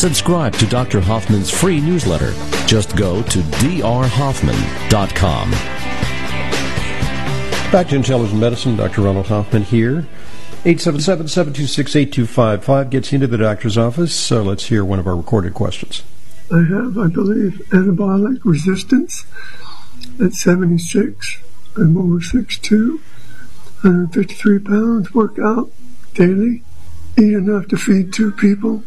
Subscribe to Dr. Hoffman's free newsletter. Just go to drhoffman.com. Back to Intelligent Medicine. Dr. Ronald Hoffman here. 877-726-8255 gets into the doctor's office. So let's hear one of our recorded questions. I have, I believe, anabolic resistance at 76. I'm over 6'2", 153 pounds, work out daily, eat enough to feed 2 people,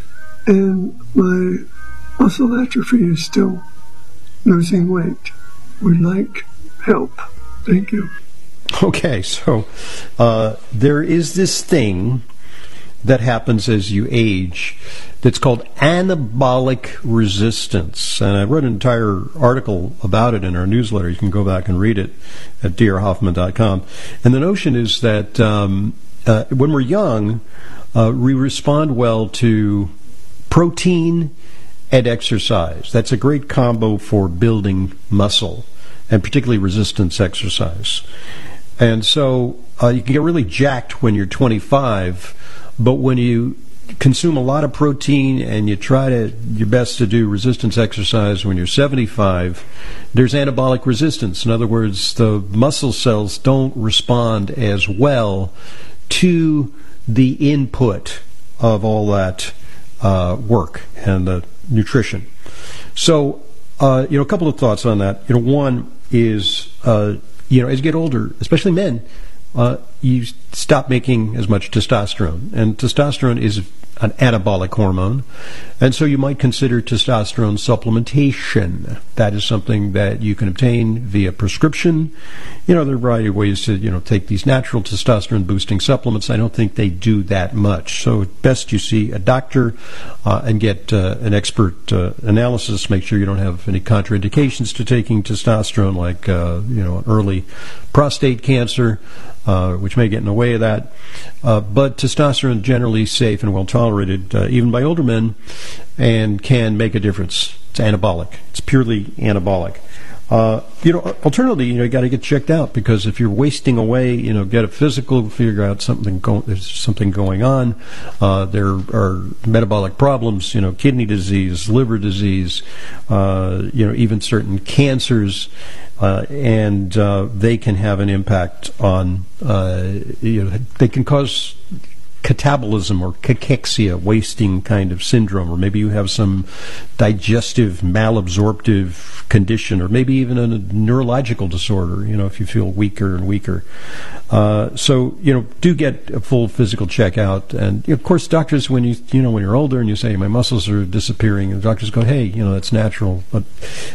and my muscle atrophy is still losing weight. Would like help. Thank you. Okay, so there is this thing that happens as you age that's called anabolic resistance. And I wrote an entire article about it in our newsletter. You can go back and read it at drhoffman.com. And the notion is that when we're young, we respond well to protein and exercise. That's a great combo for building muscle, and particularly resistance exercise. And so you can get really jacked when you're 25, but when you consume a lot of protein and you try your best to do resistance exercise when you're 75, there's anabolic resistance. In other words, the muscle cells don't respond as well to the input of all that work and the nutrition. So, a couple of thoughts on that. One is, as you get older, especially men, you stop making as much testosterone. And testosterone is an anabolic hormone. And so you might consider testosterone supplementation. That is something that you can obtain via prescription. There are a variety of ways to, take these natural testosterone boosting supplements. I don't think they do that much. So best you see a doctor and get an expert analysis. Make sure you don't have any contraindications to taking testosterone, like, early prostate cancer, which may get in the way of that. But testosterone is generally safe and well tolerated, even by older men, and can make a difference. It's anabolic. It's purely anabolic. Alternatively, you got to get checked out, because if you're wasting away, get a physical, figure out there's something going on. There are metabolic problems, kidney disease, liver disease, even certain cancers. And they can have an impact on, they can cause catabolism or cachexia, wasting kind of syndrome, or maybe you have some digestive malabsorptive condition, or maybe even a neurological disorder, if you feel weaker and weaker. So, do get a full physical checkout. And, of course, doctors, when when you're older and you say, my muscles are disappearing, and the doctors go, hey, that's natural. But,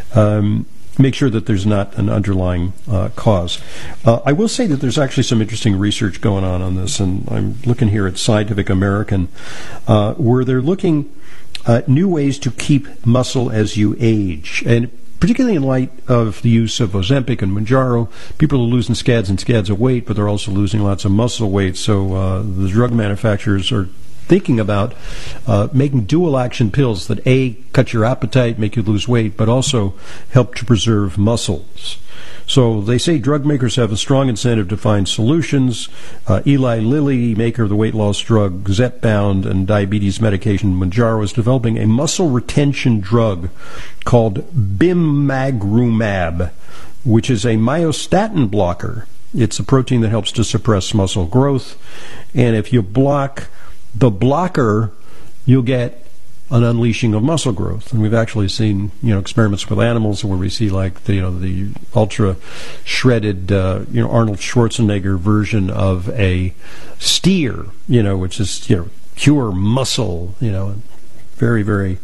make sure that there's not an underlying cause. I will say that there's actually some interesting research going on this, and I'm looking here at Scientific American, where they're looking at new ways to keep muscle as you age. And particularly in light of the use of Ozempic and Mounjaro, people are losing scads and scads of weight, but they're also losing lots of muscle weight. So the drug manufacturers are thinking about making dual action pills that cut your appetite, make you lose weight, but also help to preserve muscles. So they say drug makers have a strong incentive to find solutions. Eli Lilly, maker of the weight loss drug Zepbound and diabetes medication Mounjaro, is developing a muscle retention drug called bimagrumab, which is a myostatin blocker. It's a protein that helps to suppress muscle growth, and if you block the blocker, you'll get an unleashing of muscle growth. And we've actually seen, experiments with animals where we see, like, the ultra shredded, Arnold Schwarzenegger version of a steer, which is, pure muscle, very, very,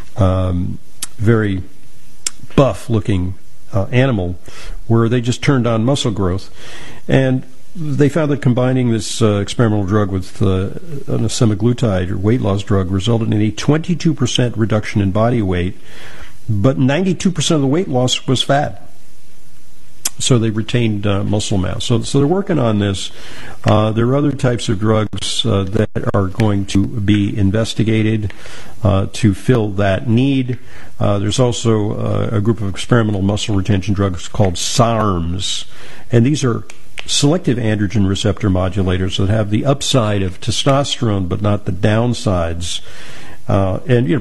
very buff looking animal, where they just turned on muscle growth. And they found that combining this experimental drug with an semaglutide, or weight loss drug, resulted in a 22% reduction in body weight, but 92% of the weight loss was fat. So they retained muscle mass. So they're working on this. There are other types of drugs that are going to be investigated to fill that need. There's also a group of experimental muscle retention drugs called SARMs, and these are selective androgen receptor modulators that have the upside of testosterone but not the downsides. And